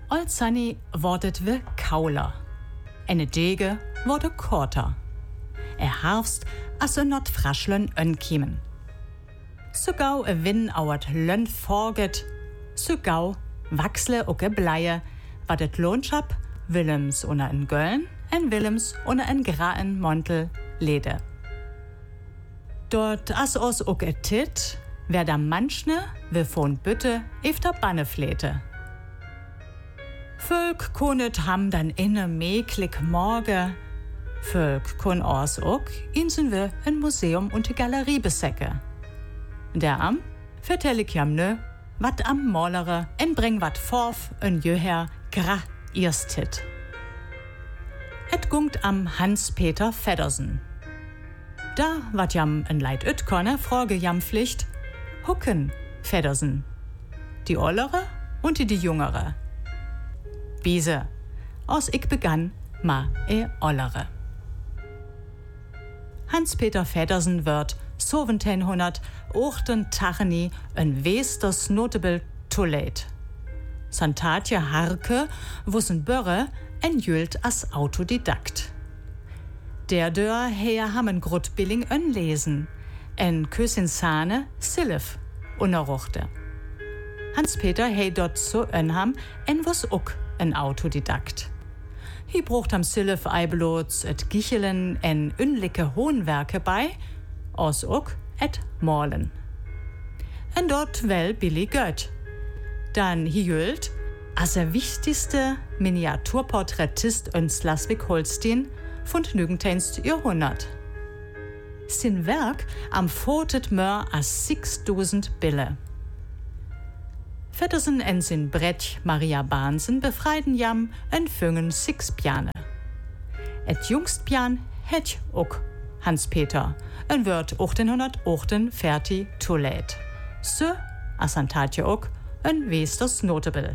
Old Sunny wordet we kauler. Ene Dege wurde korter. Harfst, as not fraschlen önkiemen. So gau Win auert lön forget, so gau wachsle uke bleie, wat et Lohnschap Willems unna en Göln, en Willems unna en graen Montel lede. Dort as os uke tit, wer da manchne, we von Bütte, efter Banneflete. Völk konet ham dann inne meklik morge, Völk kon os ook insen we een museum und die Galerie besäcke. Der am vertell ich jam ne, wat am Molere en bring wat forf en jöher gra erstit. Et gungt am Hans-Peter Feddersen. Da wat jam en Leid ütkonne, frage jam Pflicht, Hucken Feddersen. Die Ollere und die Jüngere. Wiese, aus ich begann ma Ollere. Hans-Peter Feddersen wird 1788 een Westers notable Toilet. Santatje Harke wussen Börre en jült as Autodidakt. Der dör her hammen grut billing ön lesen, en Kösin Sahne Silif unerruchte. Hans-Peter hei dort so ön ham en wuss ook en Autodidakt. Hi brucht am Silif eiblots et Gichelen en unlicke Hohnwerke bei, os ook et Morlen. En dort wel billig göt. Dan hi jült, as wichtigste Miniaturporträtist in Schleswig-Holstein von 19. Jahrhundert. Sin Werk am fotet mör as 6000 Bille. Feddersen en sin Brett Maria Bahnsen befreiden jam en füngen 6 Piane. Et jungst Pian het ook Hans-Peter en wird 1848 toilet. So as Santatje ook en Westers notable.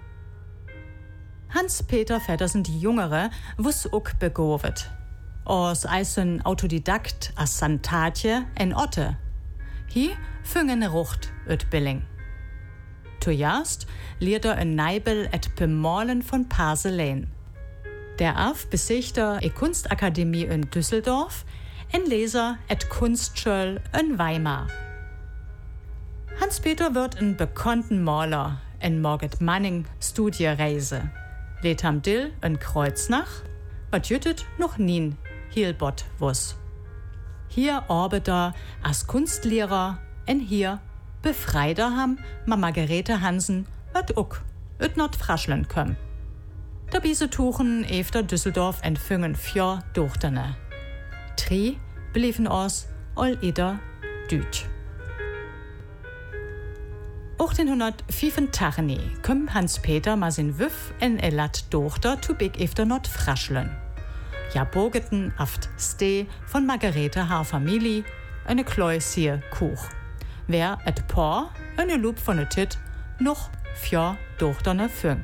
Hans-Peter Feddersen die Jüngere wuss ook begovet. Os eisen Autodidakt as Santatje en Otte. Hi füngen rucht ut billing. Zuerst lehrt en Neibel et Bemalen von Paselein. Der af besichter Kunstakademie in Düsseldorf, en Leser et Kunstschöll in Weimar. Hans-Peter wird en bekannten Maler en Margit Manning Studiereise. Lädt am Dill en Kreuznach, wat jüttet noch nien Hielbott wuss. Hier arbeitet als Kunstlehrer en hier Befreider ham ma Margarete Hansen wat ook ut not fraschlen köm. Da biese tuchen efter Düsseldorf en füngen 4 Dochterne. 3 beliefen os all eder Dütsch. 1885 küm Hans-Peter ma sin Wüff en lat Dochter tu big efter not fraschlen. Ja bogeten aft Ste von Margarete haar Familie eine Kleusier Kuch. Wer et Paar, eine Loop von et Tit, noch 4 Dochterne füng.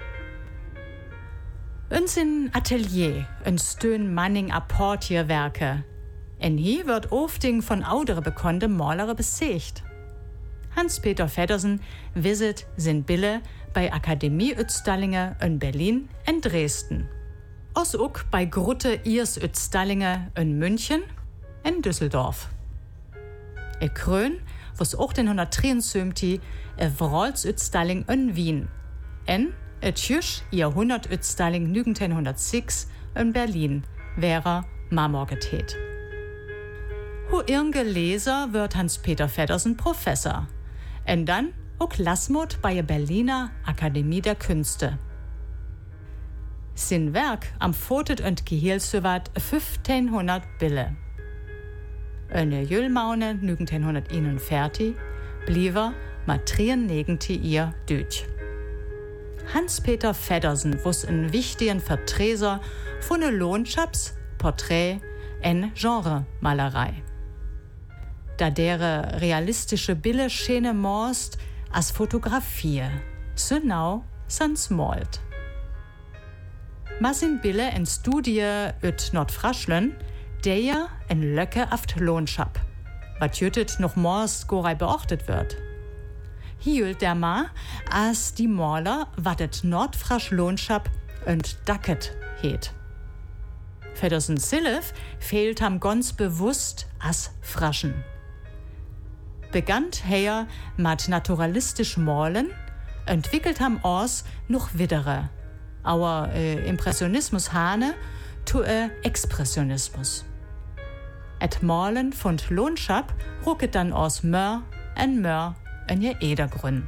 In sin Atelier, in Stön Manning Apportierwerke. En hier wird ofting von audere bekannte Malere besicht. Hans-Peter Feddersen visit sin Bille bei Akademie-Utstallinge in Berlin en Dresden. Os ook bei Grutte Irs Utstallinge in München en Düsseldorf. Krön was 1873 Wrolz-Utstalling in Wien en tschüss Jahrhundert-Utstalling 1906 in Berlin wäre Marmorgetät. Hu irge Leser wird Hans-Peter Feddersen Professor en dann auch Lasmut bei der Berliner Akademie der Künste. Sin Werk am Fotet und Gehielsewart 1500 Bille. Eine Jüllmaune 1941 bliever mat 93 ihr Dütsch. Hans-Peter Feddersen wuss en wichtigen Vertreter von ne Lohnschaps, Porträt en Genremalerei. Da dere realistische Bille schene morst as Fotografie, so nau sans malt. Masin Bille en Studie üt Nordfraschlen, der en Löcke aft Lohnschap, wat jüttet noch morst gorei beachtet wird. hielt der ma, als die Maler wat et Nordfrasch Lohnschap und Dacket heet. 2011 fehlt ham ganz bewusst as Fraschen. Begannt her mat naturalistisch Malen, entwickelt ham aus noch widere, auer Impressionismus hane to Expressionismus. Et Malen von Lohnschap rucket dann aus Mör en je Edergrün.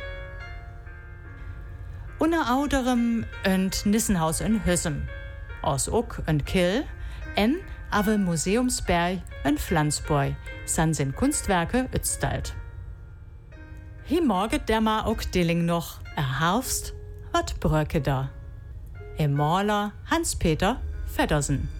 Unter anderem und Nissenhaus in Hüssem, aus Uck und Kill, en aber Museumsberg in Flensburg, sind Kunstwerke utstalt. Hi morget der ma auch Dilling noch, Herbst, wat Bröcke da. Im Maler Hans-Peter Feddersen.